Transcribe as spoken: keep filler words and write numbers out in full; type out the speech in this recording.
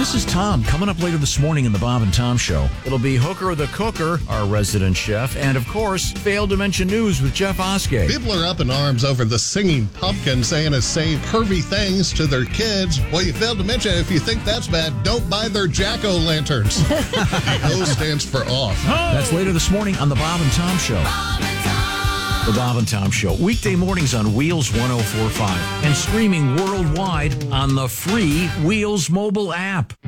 This is Tom. Coming up later this morning in the Bob and Tom Show, it'll be Hooker the Cooker, our resident chef, and of course, Failed to Mention News with Jeff Oskey. People are up in arms over the singing pumpkin saying it's saying pervy things to their kids. Well, you failed to mention, if you think that's bad, don't buy their jack-o'-lanterns. The O stands for off. That's later this morning on the Bob and Tom Show. The Bob and Tom Show. Weekday mornings on Wheels one oh four point five and streaming worldwide on the free Wheels mobile app.